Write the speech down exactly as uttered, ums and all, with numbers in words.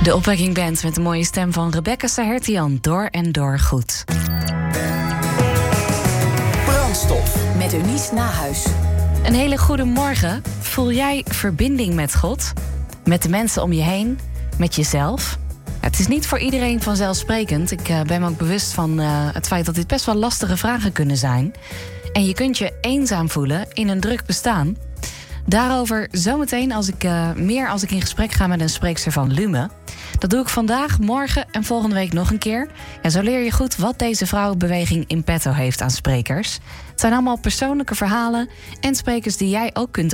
De Opwekking Band met de mooie stem van Rebecca Sahertian. Door en door goed. Brandstof met Eunice Nahuis. Een hele goede morgen. Voel jij verbinding met God? Met de mensen om je heen? Met jezelf? Het is niet voor iedereen vanzelfsprekend. Ik uh, ben me ook bewust van uh, het feit dat dit best wel lastige vragen kunnen zijn. En je kunt je eenzaam voelen in een druk bestaan. Daarover zometeen als ik, uh, meer als ik in gesprek ga met een spreekster van Lume. Dat doe ik vandaag, morgen en volgende week nog een keer. Ja, zo leer je goed wat deze vrouwenbeweging in petto heeft aan sprekers. Het zijn allemaal persoonlijke verhalen en sprekers die jij ook kunt